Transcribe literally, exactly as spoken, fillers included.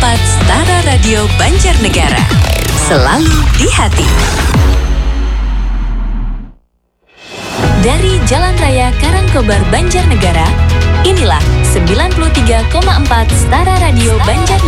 empat Setara Radio Banjarnegara. Selalu di hati. Dari Jalan Raya Karangkobar, Banjarnegara, inilah sembilan puluh tiga koma empat Setara Radio Banjarnegara.